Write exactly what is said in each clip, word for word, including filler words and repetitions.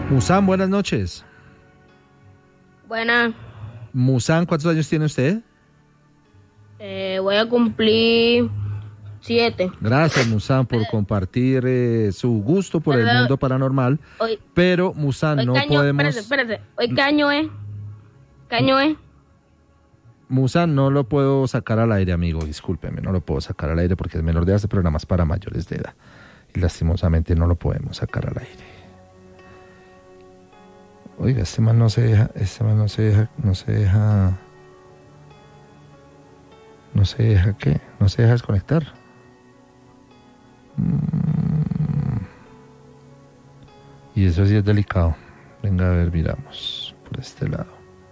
Musan, buenas noches. Buenas. Musan, ¿cuántos años tiene usted? Eh, voy a cumplir siete. Gracias, Musan, por compartir eh, su gusto por Pero, el mundo paranormal. Hoy, Pero, Musan, hoy no qué año, podemos... espérate, espérate. ¿Hoy qué año es? ¿Qué año es? Musan, no lo puedo sacar al aire, amigo. Discúlpeme, no lo puedo sacar al aire porque es menor de edad. Este programa es para mayores de edad. Y lastimosamente no lo podemos sacar al aire. Oiga, este man no se deja, este man no se deja, no se deja, no se deja, ¿qué? No se deja desconectar. Mm. Y eso sí es delicado. Venga, a ver, miramos por este lado.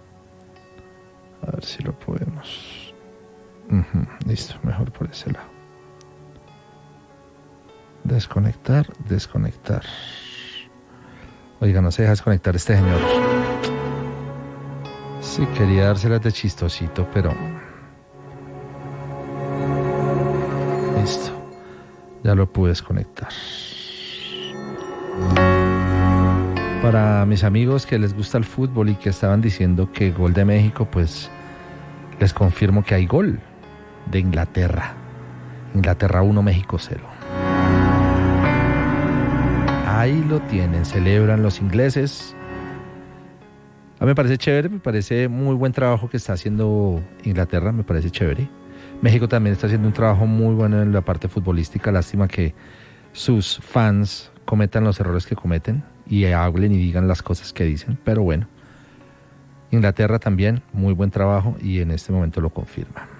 A ver si lo podemos. Uh-huh, listo, mejor por ese lado. Desconectar, desconectar. Oiga, no se deja desconectar este señor. Sí, quería dárselas de chistosito, pero... Listo. Ya lo pude desconectar. Para mis amigos que les gusta el fútbol y que estaban diciendo que gol de México, pues les confirmo que hay gol de Inglaterra. Inglaterra uno, México cero. Ahí lo tienen, celebran los ingleses. A mí me parece chévere, me parece muy buen trabajo que está haciendo Inglaterra, me parece chévere. México también está haciendo un trabajo muy bueno en la parte futbolística. Lástima que sus fans cometan los errores que cometen y hablen y digan las cosas que dicen, pero bueno. Inglaterra también, muy buen trabajo y en este momento lo confirma.